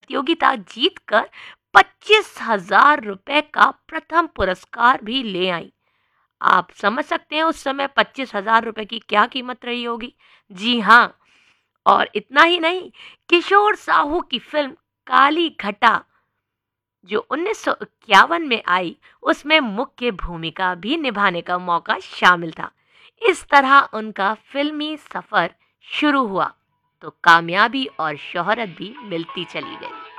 प्रतियोगिता जीतकर 25,000 रुपए का प्रथम पुरस्कार भी ले आई। आप समझ सकते हैं उस समय 25,000 रुपए की क्या कीमत रही होगी। जी हाँ, और इतना ही नहीं, किशोर साहू की फिल्म काली घटा जो 1951 में आई, उसमें मुख्य भूमिका भी निभाने का मौका शामिल था। इस तरह उनका फिल्मी सफर शुरू हुआ तो कामयाबी और शोहरत भी मिलती चली गई।